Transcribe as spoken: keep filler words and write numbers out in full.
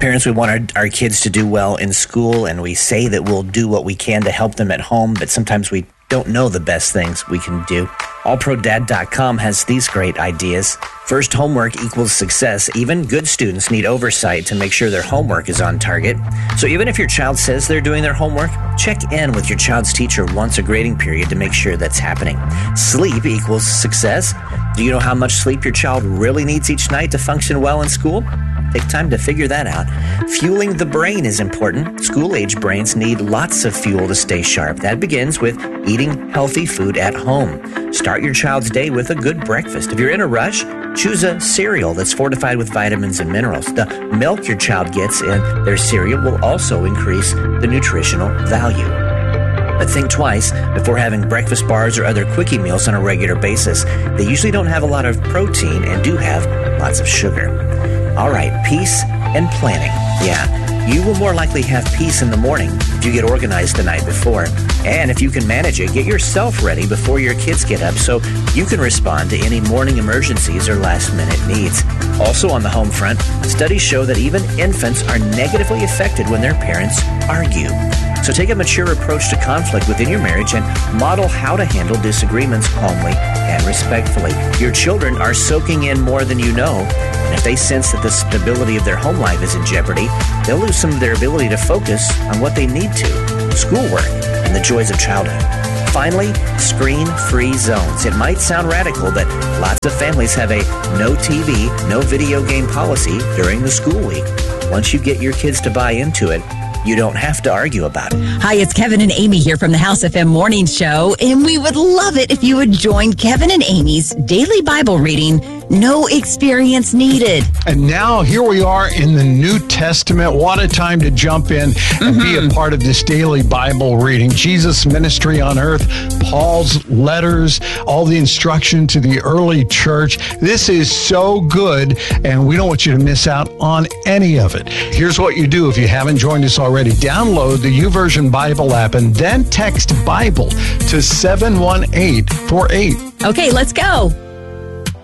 Parents, we want our, our kids to do well in school, and we say that we'll do what we can to help them at home, but sometimes we don't know the best things we can do. all pro dad dot com has these great ideas. First, homework equals success. Even good students need oversight to make sure their homework is on target. So even if your child says they're doing their homework, check in with your child's teacher once a grading period to make sure that's happening. Sleep equals success. Do you know how much sleep your child really needs each night to function well in school? Take time to figure that out. Fueling the brain is important. School-age brains need lots of fuel to stay sharp. That begins with eating healthy food at home. Start your child's day with a good breakfast. If you're in a rush, choose a cereal that's fortified with vitamins and minerals. The milk your child gets in their cereal will also increase the nutritional value. But think twice before having breakfast bars or other quickie meals on a regular basis. They usually don't have a lot of protein and do have lots of sugar. All right, peace and planning. Yeah, you will more likely have peace in the morning if you get organized the night before. And if you can manage it, get yourself ready before your kids get up so you can respond to any morning emergencies or last-minute needs. Also on the home front, studies show that even infants are negatively affected when their parents argue. So take a mature approach to conflict within your marriage and model how to handle disagreements calmly and respectfully. Your children are soaking in more than you know, and if they sense that the stability of their home life is in jeopardy, they'll lose some of their ability to focus on what they need to, schoolwork and the joys of childhood. Finally, screen-free zones. It might sound radical, but lots of families have a no T V, no video game policy during the school week. Once you get your kids to buy into it, you don't have to argue about it. Hi, it's Kevin and Amy here from the House F M Morning Show, and we would love it if you would join Kevin and Amy's daily Bible reading, No Experience Needed. And now here we are in the New Testament. What a time to jump in and mm-hmm. be a part of this daily Bible reading. Jesus' ministry on earth, Paul's letters, all the instruction to the early church. This is so good, and we don't want you to miss out on any of it. Here's what you do if you haven't joined us already. Download the YouVersion Bible app and then text Bible to seven one eight four eight. Okay, let's go.